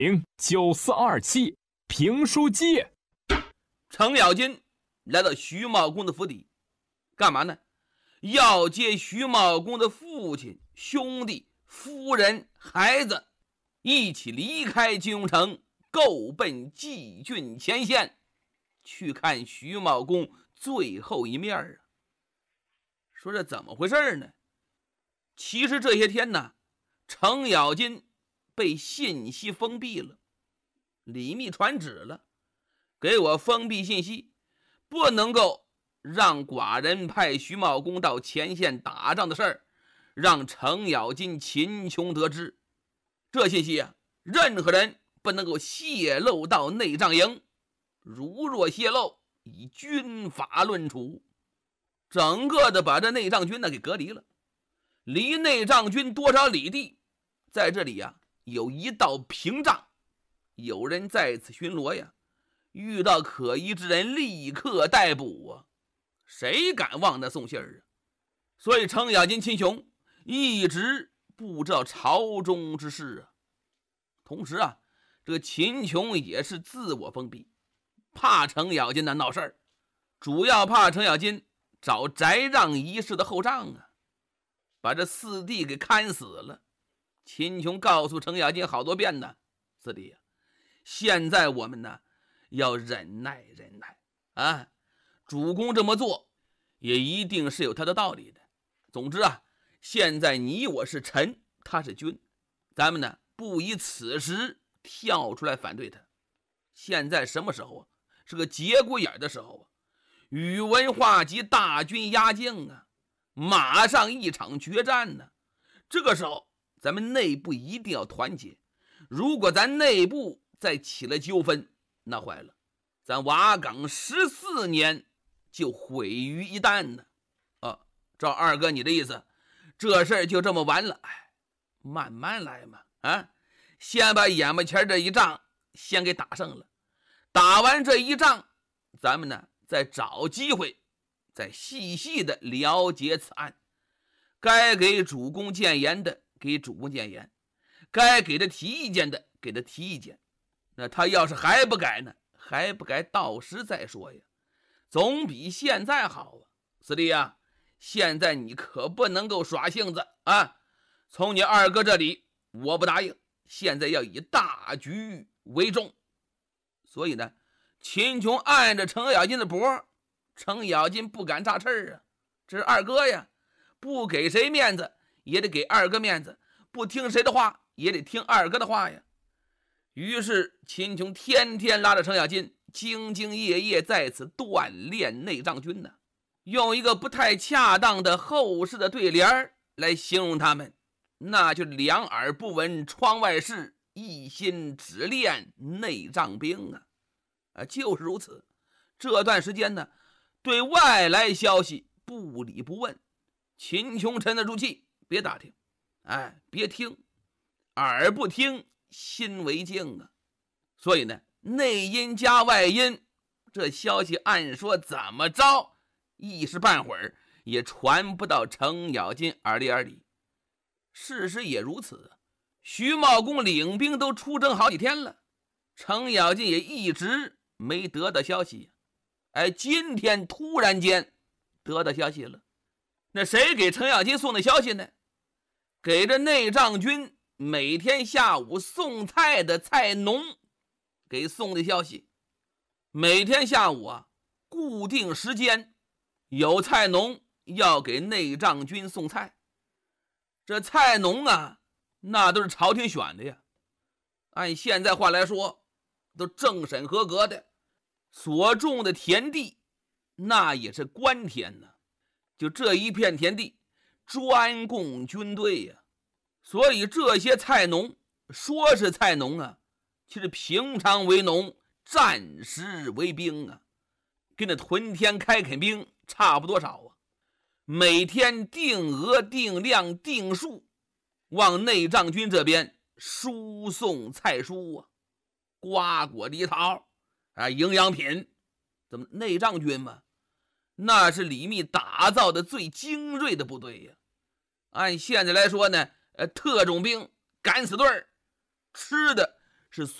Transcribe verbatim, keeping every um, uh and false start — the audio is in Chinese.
零九四二七评书界。 程咬金来到徐茂公的府邸，干嘛呢？要接徐茂公的父亲、兄弟、夫人、孩子一起离开金庸城，够奔蓟郡前线，去看徐茂公最后一面啊！说这怎么回事呢？其实这些天呢，程咬金被信息封闭了，李密传旨了，给我封闭信息，不能够让寡人派徐茂公到前线打仗的事儿，让程咬金、秦琼得知。这信息啊，任何人不能够泄露到内帐营，如若泄露，以军法论处。整个的把这内帐军呢给隔离了。离内帐军多少里地，在这里呀、啊、有一道屏障，有人在此巡逻呀，遇到可疑之人立刻逮捕啊，谁敢往那送信儿啊？所以程咬金、秦琼一直不知道朝中之事啊。同时啊，这个秦琼也是自我封闭，怕程咬金的闹事儿，主要怕程咬金找翟让一事的后账啊，把这四弟给看死了。秦琼告诉程咬金好多遍呢，四弟啊，现在我们呢要忍耐忍耐啊，主公这么做也一定是有他的道理的。总之啊，现在你我是臣，他是君，咱们呢不以此时跳出来反对他。现在什么时候啊？是个节骨眼的时候啊，宇文化及大军压境啊，马上一场决战呢、啊。这个时候咱们内部一定要团结，如果咱内部再起了纠纷，那坏了，咱瓦岗十四年就毁于一旦呢。啊，照二哥你的意思，这事儿就这么完了？哎，慢慢来嘛，啊，先把眼巴前这一仗先给打胜了，打完这一仗，咱们呢再找机会，再细细的了解此案，该给主公谏言的给主公谏言，该给他提意见的给他提意见。那他要是还不改呢，还不改，到时再说呀，总比现在好啊。四弟啊，现在你可不能够耍性子啊！从你二哥这里我不答应，现在要以大局为重。所以呢，秦琼按着程咬金的脖，程咬金不敢插翅啊。这是二哥呀，不给谁面子也得给二哥面子，不听谁的话也得听二哥的话呀。于是秦琼天天拉着程咬金兢兢业业在此锻炼内帐军呢。用一个不太恰当的后世的对联来形容他们，那就两耳不闻窗外事，一心只练内帐兵啊！啊，就是如此。这段时间呢，对外来消息不理不问，秦琼沉得住气，别打听，哎，别听，耳不听，心为静啊。所以呢，内因加外因，这消息按说怎么着，一时半会儿也传不到程咬金耳里耳里。事实也如此，徐茂公领兵都出征好几天了，程咬金也一直没得到消息。哎，今天突然间得到消息了。那谁给程咬金送的消息呢？给这内帐军每天下午送菜的菜农给送的消息。每天下午啊，固定时间有菜农要给内帐军送菜。这菜农啊，那都是朝廷选的呀，按现在话来说都政审合格的，所种的田地那也是官田呢，就这一片田地专供军队呀。所以这些菜农说是菜农啊，其实平常为农，战时为兵啊，跟那屯田开垦兵差不多少啊。每天定额定量定数往内帐军这边输送菜蔬啊，瓜果梨桃啊，营养品。怎么内帐军嘛，那是李密打造的最精锐的部队呀。按现在来说呢，呃，特种兵敢死队，吃的是